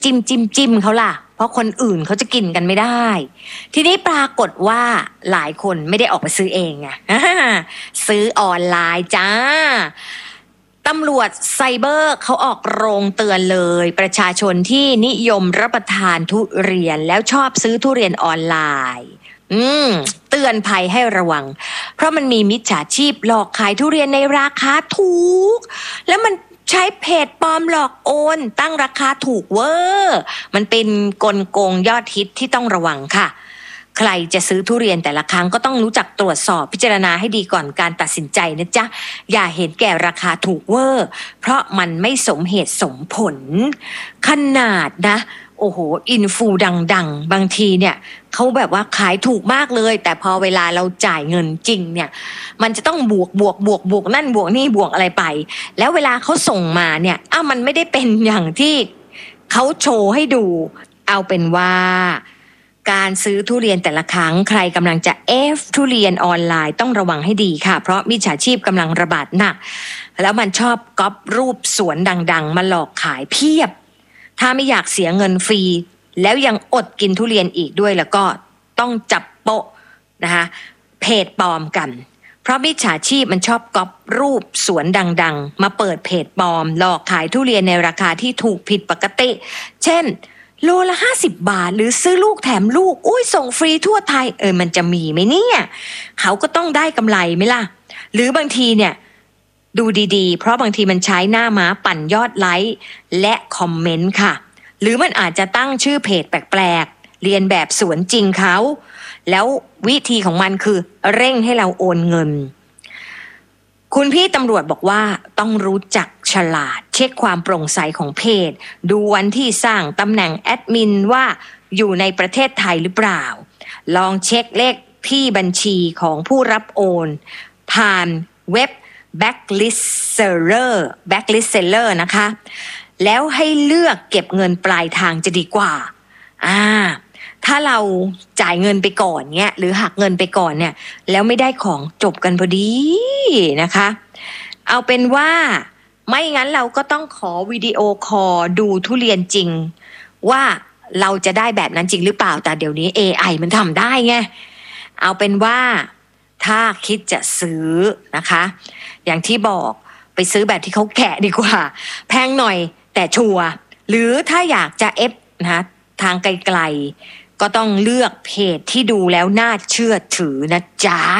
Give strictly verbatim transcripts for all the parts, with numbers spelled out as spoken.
จิ้มจิ้มจิ้มเขาล่ะเพราะคนอื่นเขาจะกินกันไม่ได้ทีนี้ปรากฏว่าหลายคนไม่ได้ออกไปซื้อเองไงซื้อออนไลน์จ้าตำรวจไซเบอร์เขาออกโรงเตือนเลยประชาชนที่นิยมรับประทานทุเรียนแล้วชอบซื้อทุเรียนออนไลน์อืมเตือนภัยให้ระวังเพราะมันมีมิจฉาชีพหลอกขายทุเรียนในราคาถูกแล้วมันใช้เพจปลอมหลอกโอนตั้งราคาถูกเวอร์มันเป็นกลโกงยอดฮิตที่ต้องระวังค่ะใครจะซื้อทุเรียนแต่ละครั้งก็ต้องรู้จักตรวจสอบพิจารณาให้ดีก่อนการตัดสินใจนะจ๊ะอย่าเห็นแก่ราคาถูกเวอร์เพราะมันไม่สมเหตุสมผลขนาดนะโอ้โหอินฟูดังๆบางทีเนี่ยเขาแบบว่าขายถูกมากเลยแต่พอเวลาเราจ่ายเงินจริงเนี่ยมันจะต้องบวกบวกบวกบวกนั่นบวกนี่บวกอะไรไปแล้วเวลาเขาส่งมาเนี่ยอ้าวมันไม่ได้เป็นอย่างที่เขาโชว์ให้ดูเอาเป็นว่าการซื้อทุเรียนแต่ละครั้งใครกำลังจะเอฟทุเรียนออนไลน์ต้องระวังให้ดีค่ะเพราะมิจฉาชีพกำลังระบาดหนักแล้วมันชอบก๊อปรูปสวนดังๆมาหลอกขายเพียบถ้าไม่อยากเสียเงินฟรีแล้วยังอดกินทุเรียนอีกด้วยแล้วก็ต้องจับโปะนะคะเพจปลอมกันเพราะมิจฉาชีพมันชอบก๊อปรูปสวนดังๆมาเปิดเพจปลอมหลอกขายทุเรียนในราคาที่ถูกผิดปกติเช่นโลละห้าสิบบาทหรือซื้อลูกแถมลูกอุ้ยส่งฟรีทั่วไทยเออมันจะมีไหมเนี่ยเขาก็ต้องได้กำไรไหมล่ะหรือบางทีเนี่ยดูดีๆเพราะบางทีมันใช้หน้าม้าปั่นยอดไลค์และคอมเมนต์ค่ะหรือมันอาจจะตั้งชื่อเพจแปลกๆเรียนแบบสวนจริงเขาแล้ววิธีของมันคือเร่งให้เราโอนเงินคุณพี่ตำรวจบอกว่าต้องรู้จักฉลาดเช็คความโปร่งใสของเพจดูวันที่สร้างตำแหน่งแอดมินว่าอยู่ในประเทศไทยหรือเปล่าลองเช็คเลขที่บัญชีของผู้รับโอนผ่านเว็บ Backlist Seller Backlist Seller นะคะแล้วให้เลือกเก็บเงินปลายทางจะดีกว่าอ่าถ้าเราจ่ายเงินไปก่อนเนี่ยหรือหักเงินไปก่อนเนี่ยแล้วไม่ได้ของจบกันพอดีนะคะเอาเป็นว่าไม่งั้นเราก็ต้องขอวิดีโอคอลดูทุเรียนจริงว่าเราจะได้แบบนั้นจริงหรือเปล่าแต่เดี๋ยวนี้ เอ ไอ มันทำได้ไงเอาเป็นว่าถ้าคิดจะซื้อนะคะอย่างที่บอกไปซื้อแบบที่เขาแกะดีกว่าแพงหน่อยแต่ชัวร์หรือถ้าอยากจะเอฟนะทางไกลๆก็ต้องเลือกเพจที่ดูแล้วน่าเชื่อถือนะจ๊ะ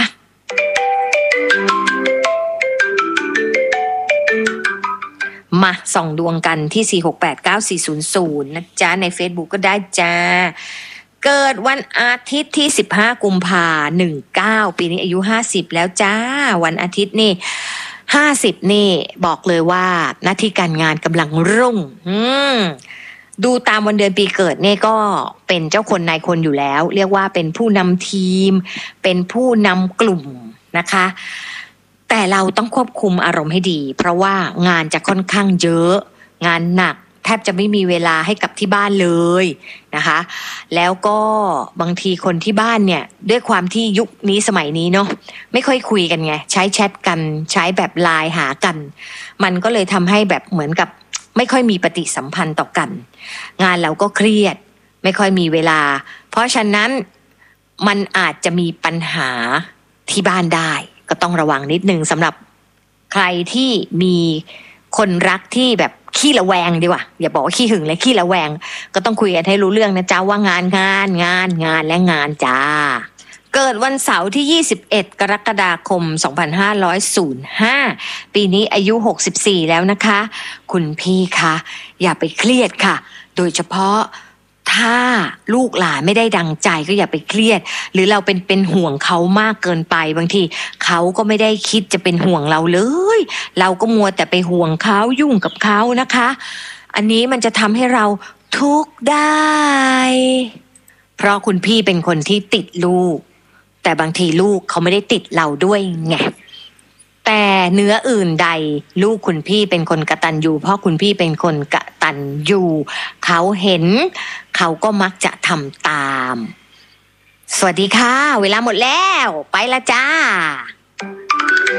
มาส่องดวงกันที่สี่ หก แปด เก้า สี่ ศูนย์ ศูนย์นะจ๊ะใน Facebook ก็ได้จ้าเกิดวันอาทิตย์ที่สิบห้ากุมภาพันธ์สิบเก้าปีนี้อายุห้าสิบแล้วจ้าวันอาทิตย์นี่ห้าสิบนี่บอกเลยว่าหน้าที่การงานกำลังรุ่งอืมดูตามวันเดือนปีเกิดเนี่ยก็เป็นเจ้าคนนายคนอยู่แล้วเรียกว่าเป็นผู้นำทีมเป็นผู้นำกลุ่มนะคะแต่เราต้องควบคุมอารมณ์ให้ดีเพราะว่างานจะค่อนข้างเยอะงานหนักแทบจะไม่มีเวลาให้กับที่บ้านเลยนะคะแล้วก็บางทีคนที่บ้านเนี่ยด้วยความที่ยุคนี้สมัยนี้เนาะไม่ค่อยคุยกันไงใช้แชทกันใช้แบบไลน์หากันมันก็เลยทำให้แบบเหมือนกับไม่ค่อยมีปฏิสัมพันธ์ต่อกันงานเราก็เครียดไม่ค่อยมีเวลาเพราะฉะนั้นมันอาจจะมีปัญหาที่บ้านได้ก็ต้องระวังนิดนึงสำหรับใครที่มีคนรักที่แบบขี้ระแวงดีกว่าอย่าบอกว่าขี้หึงเลยขี้ระแวงก็ต้องคุยกันให้รู้เรื่องนะจ๊ะว่างานงานงานงานและงานจ้าเกิดวันเสาร์ที่ยี่สิบเอ็ดกรกฎาคมสองพันห้าร้อยห้าปีนี้อายุหกสิบสี่แล้วนะคะคุณพี่คะอย่าไปเครียดค่ะโดยเฉพาะถ้าลูกหลานไม่ได้ดังใจก็อย่าไปเครียดหรือเราเป็นเป็นห่วงเขามากเกินไปบางทีเขาก็ไม่ได้คิดจะเป็นห่วงเราเลยเราก็มัวแต่ไปห่วงเขายุ่งกับเขานะคะอันนี้มันจะทำให้เราทุกข์ได้เพราะคุณพี่เป็นคนที่ติดลูกแต่บางทีลูกเขาไม่ได้ติดเราด้วยไงแต่เนื้ออื่นใดลูกคุณพี่เป็นคนกตัญญูเพราะคุณพี่เป็นคนกตัญญูเขาเห็นเขาก็มักจะทำตามสวัสดีค่ะเวลาหมดแล้วไปละจ้า